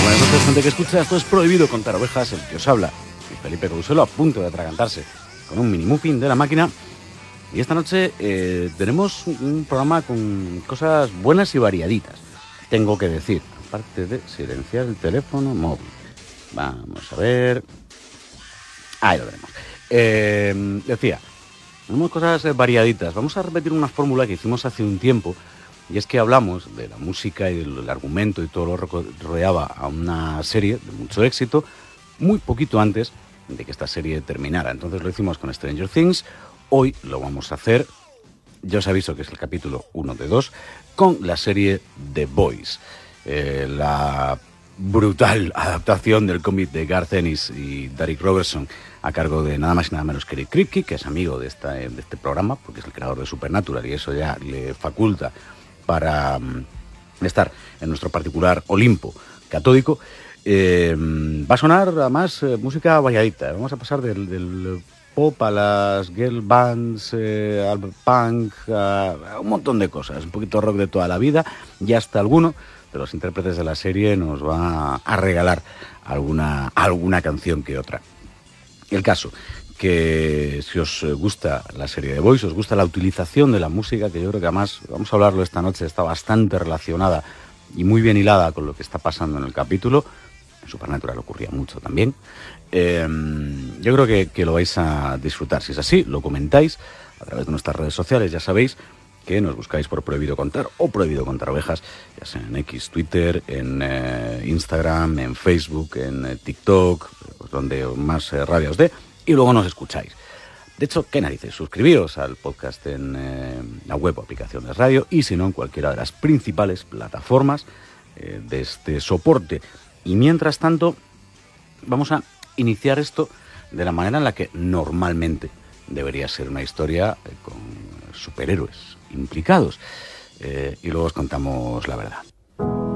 Buenas noches, gente que escucha. Esto es Prohibido Contar Ovejas, el que os habla. Y Felipe Couselo, a punto de atragantarse con un mini muffin de la máquina. Y esta noche tenemos un programa con cosas buenas y variaditas, tengo que decir, aparte de silenciar el teléfono móvil. Vamos a ver. Ahí lo tenemos. Decía, tenemos cosas variaditas. Vamos a repetir una fórmula que hicimos hace un tiempo, y es que hablamos de la música y del argumento y todo lo que rodeaba a una serie de mucho éxito muy poquito antes de que esta serie terminara. Entonces lo hicimos con Stranger Things. Hoy lo vamos a hacer, ya os aviso que es el capítulo 1 de 2, con la serie The Boys. La brutal adaptación del cómic de Garth Ennis y Darick Robertson, a cargo de nada más y nada menos que Eric Kripke, que es amigo de este programa, porque es el creador de Supernatural, y eso ya le faculta para estar en nuestro particular Olimpo catódico. Va a sonar además música variadita. Vamos a pasar del pop a las girl bands, al punk, a un montón de cosas, un poquito rock de toda la vida, y hasta alguno de los intérpretes de la serie nos va a regalar alguna canción que otra. El caso, que si os gusta la serie de Boys, os gusta la utilización de la música, que yo creo que además, vamos a hablarlo esta noche, está bastante relacionada y muy bien hilada con lo que está pasando en el capítulo. En Supernatural ocurría mucho también. Yo creo que lo vais a disfrutar. Si es así, lo comentáis a través de nuestras redes sociales. Ya sabéis que nos buscáis por Prohibido Contar o Prohibido Contar Ovejas, ya sea en X, Twitter, en Instagram, en Facebook, en TikTok, pues donde más rabia os dé, y luego nos escucháis. De hecho, ¿qué narices? Suscribíos al podcast en la web o aplicación de radio, y si no, en cualquiera de las principales plataformas de este soporte. Y mientras tanto, vamos a iniciar esto de la manera en la que normalmente debería ser una historia, con superhéroes implicados. Y luego os contamos la verdad.